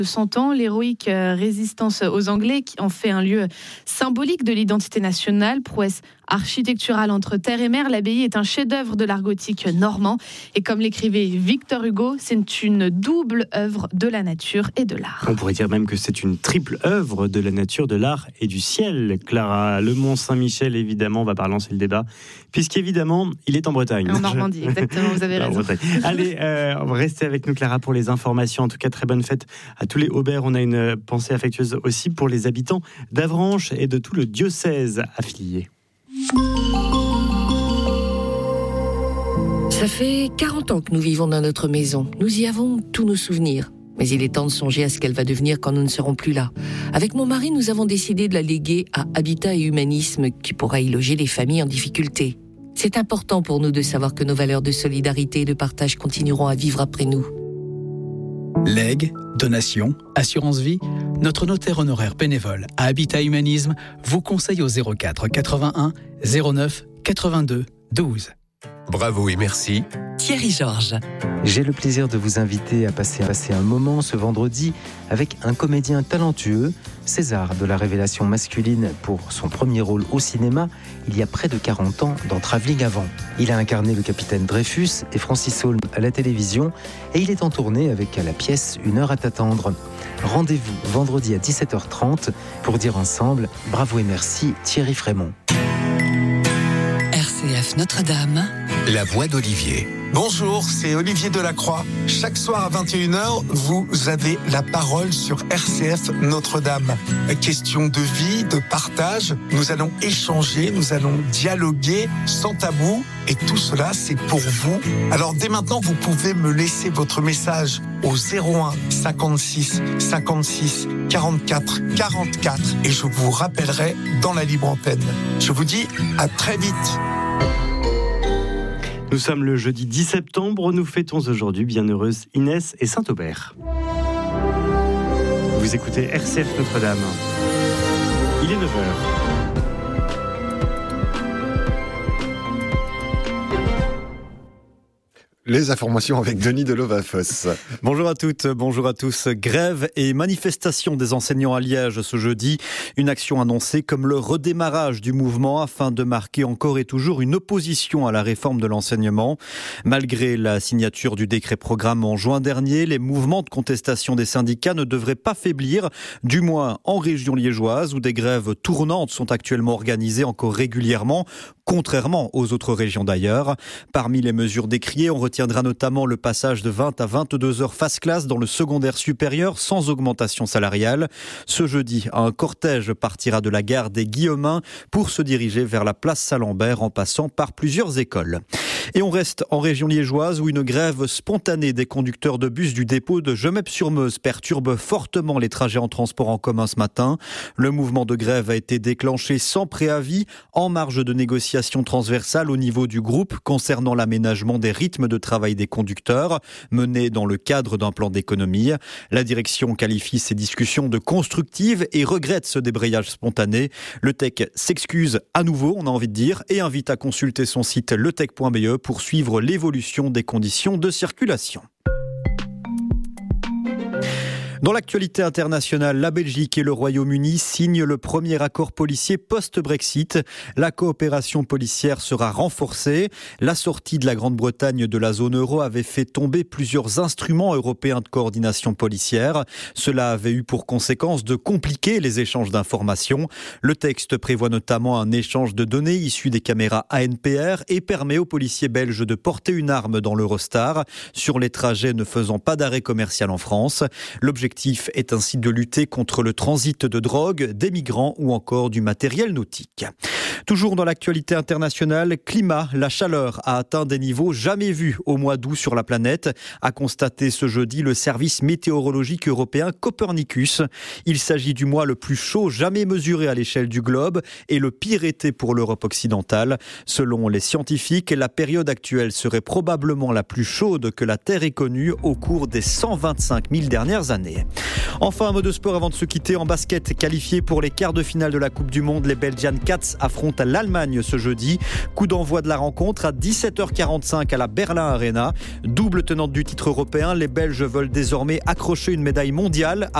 De 100 ans, l'héroïque résistance aux Anglais qui en fait un lieu symbolique de l'identité nationale, prouesse architecturale entre terre et mer. L'abbaye est un chef-d'œuvre de l'art gothique normand et comme l'écrivait Victor Hugo, c'est une double œuvre de la nature et de l'art. On pourrait dire même que c'est une triple œuvre de la nature, de l'art et du ciel. Clara, le Mont Saint-Michel évidemment va lancer le débat, puisqu'évidemment il est en Bretagne. En Normandie, exactement, vous avez raison. Allez, restez avec nous Clara pour les informations. En tout cas, très bonne fête à tous les Aubert. On a une pensée affectueuse aussi pour les habitants d'Avranches et de tout le diocèse affilié. Ça fait 40 ans que nous vivons dans notre maison. Nous y avons tous nos souvenirs. Mais il est temps de songer à ce qu'elle va devenir quand nous ne serons plus là. Avec mon mari, nous avons décidé de la léguer à Habitat et Humanisme, qui pourra y loger les familles en difficulté. C'est important pour nous de savoir que nos valeurs de solidarité et de partage continueront à vivre après nous. Legs, donations, assurance vie, notre notaire honoraire bénévole à Habitat Humanisme vous conseille au 04 81 09 82 12. Bravo et merci. Thierry Georges. J'ai le plaisir de vous inviter à passer un moment ce vendredi avec un comédien talentueux, César de la révélation masculine pour son premier rôle au cinéma il y a près de 40 ans dans Travelling Avant. Il a incarné le capitaine Dreyfus et Francis Holm à la télévision et il est en tournée avec à la pièce Une heure à t'attendre. Rendez-vous vendredi à 17h30 pour dire ensemble bravo et merci Thierry Frémont. RCF Notre-Dame. La voix d'Olivier. Bonjour, c'est Olivier Delacroix. Chaque soir à 21h, vous avez la parole sur RCF Notre-Dame. Question de vie, de partage. Nous allons échanger, nous allons dialoguer sans tabou. Et tout cela, c'est pour vous. Alors dès maintenant, vous pouvez me laisser votre message au 01 56 56 44 44 et je vous rappellerai dans la libre antenne. Je vous dis à très vite. Nous sommes le jeudi 10 septembre, nous fêtons aujourd'hui Bienheureuse Inès et Saint-Aubert. Vous écoutez RCF Notre-Dame. Il est 9h. Les informations avec Denis Delovafos. Bonjour à toutes, bonjour à tous. Grève et manifestation des enseignants à Liège ce jeudi. Une action annoncée comme le redémarrage du mouvement afin de marquer encore et toujours une opposition à la réforme de l'enseignement. Malgré la signature du décret programme en juin dernier, les mouvements de contestation des syndicats ne devraient pas faiblir, du moins en région liégeoise où des grèves tournantes sont actuellement organisées encore régulièrement, contrairement aux autres régions d'ailleurs. Parmi les mesures décriées, on retiendra notamment le passage de 20 à 22 heures face classe dans le secondaire supérieur sans augmentation salariale. Ce jeudi, un cortège partira de la gare des Guillemins pour se diriger vers la place Saint-Lambert en passant par plusieurs écoles. Et on reste en région liégeoise où une grève spontanée des conducteurs de bus du dépôt de Gemep-sur-Meuse perturbe fortement les trajets en transport en commun ce matin. Le mouvement de grève a été déclenché sans préavis en marge de négociations transversales au niveau du groupe concernant l'aménagement des rythmes de travail des conducteurs menés dans le cadre d'un plan d'économie. La direction qualifie ces discussions de constructives et regrette ce débrayage spontané. Le TEC s'excuse à nouveau, on a envie de dire, et invite à consulter son site letec.be pour suivre l'évolution des conditions de circulation. Dans l'actualité internationale, la Belgique et le Royaume-Uni signent le premier accord policier post-Brexit. La coopération policière sera renforcée. La sortie de la Grande-Bretagne de la zone euro avait fait tomber plusieurs instruments européens de coordination policière. Cela avait eu pour conséquence de compliquer les échanges d'informations. Le texte prévoit notamment un échange de données issues des caméras ANPR et permet aux policiers belges de porter une arme dans l'Eurostar sur les trajets ne faisant pas d'arrêt commercial en France. L'objectif est ainsi de lutter contre le transit de drogue, des migrants ou encore du matériel nautique. Toujours dans l'actualité internationale, climat, la chaleur a atteint des niveaux jamais vus au mois d'août sur la planète, a constaté ce jeudi le service météorologique européen Copernicus. Il s'agit du mois le plus chaud jamais mesuré à l'échelle du globe et le pire été pour l'Europe occidentale. Selon les scientifiques, la période actuelle serait probablement la plus chaude que la Terre ait connue au cours des 125 000 dernières années. Enfin, un mot de sport avant de se quitter. En basket, qualifié pour les quarts de finale de la Coupe du Monde, les Belgian Cats affrontent l'Allemagne ce jeudi. Coup d'envoi de la rencontre à 17h45 à la Berlin Arena. Double tenante du titre européen, les Belges veulent désormais accrocher une médaille mondiale